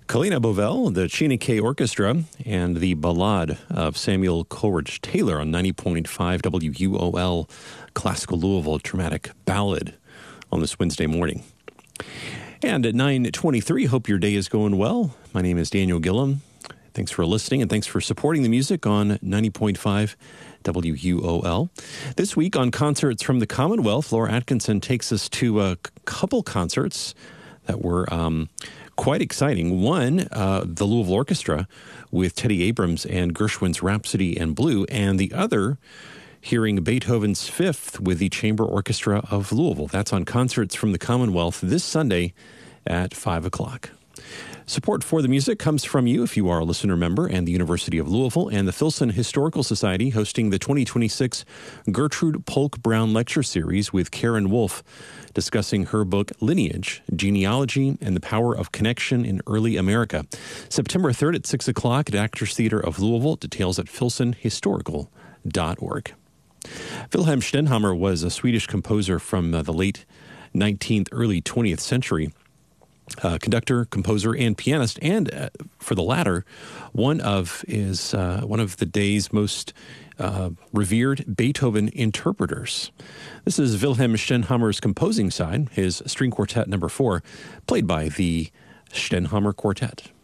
Kalina Bovell, the China K Orchestra, and the Ballade of Samuel Coleridge Taylor on 90.5 WUOL Classical Louisville, dramatic ballad on this Wednesday morning. And at 9:23, hope your day is going well. My name is Daniel Gillum. Thanks for listening and thanks for supporting the music on 90.5 WUOL. This week on Concerts from the Commonwealth, Laura Atkinson takes us to a couple concerts that were quite exciting. One, the Louisville Orchestra with Teddy Abrams and Gershwin's Rhapsody in Blue, and the other, hearing Beethoven's Fifth with the Chamber Orchestra of Louisville. That's on Concerts from the Commonwealth this Sunday at 5 o'clock. Support for the music comes from you if you are a listener member, and the University of Louisville and the Filson Historical Society hosting the 2026 Gertrude Polk Brown Lecture Series with Karen Wolf, discussing her book Lineage, Genealogy and the Power of Connection in Early America. September 3rd at 6 o'clock at Actors Theater of Louisville. Details at filsonhistorical.org. Wilhelm Stenhammar was a Swedish composer from the late 19th, early 20th century. Conductor, composer, and pianist, and for the latter, one of the day's most revered Beethoven interpreters. This is Wilhelm Stenhammar's composing side, his string quartet number 4, played by the Stenhammar Quartet.